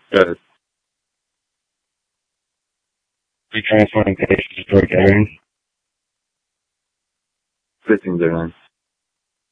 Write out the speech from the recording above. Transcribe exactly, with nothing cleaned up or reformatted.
Good. Be transporting patients to Port Gathering. fifteen oh nine.